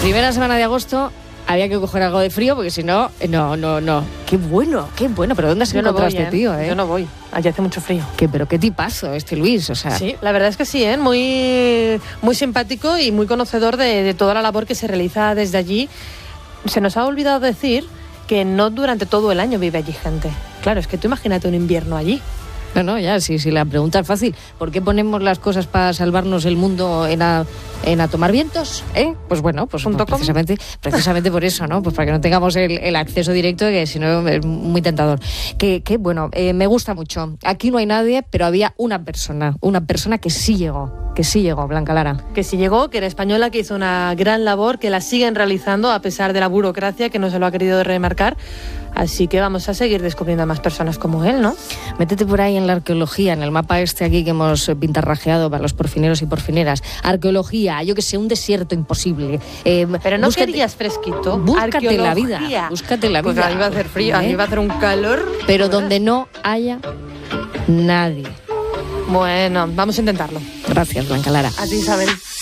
Primera semana de agosto había que coger algo de frío porque si no, no. Qué bueno. Pero ¿dónde has encontrado este tío, Yo no voy. Allí hace mucho frío. Pero qué tipazo este Luis, o sea. Sí, la verdad es que sí, muy, muy simpático y muy conocedor de toda la labor que se realiza desde allí. Se nos ha olvidado decir que no durante todo el año vive allí gente. Claro, es que tú imagínate un invierno allí. No, ya, sí, la pregunta es fácil. ¿Por qué ponemos las cosas para salvarnos el mundo en a tomar vientos? Pues bueno, pues precisamente por eso, ¿no? Pues para que no tengamos el acceso directo, que si no es muy tentador. Que bueno, me gusta mucho. Aquí no hay nadie, pero había una persona que sí llegó, Blanca Lara. Que sí llegó, que era española, que hizo una gran labor, que la siguen realizando a pesar de la burocracia, que no se lo ha querido remarcar. Así que vamos a seguir descubriendo a más personas como él, ¿no? Métete por ahí en la arqueología, en el mapa este aquí que hemos pintarrajeado para los porfineros y porfineras. Arqueología, yo que sé, un desierto imposible. Pero no querías fresquito. Búscate la vida. Pues ahí va a hacer frío, ahí va a hacer un calor. Pero donde no haya nadie. Bueno, vamos a intentarlo. Gracias, Blanca Lara. A ti, Isabel.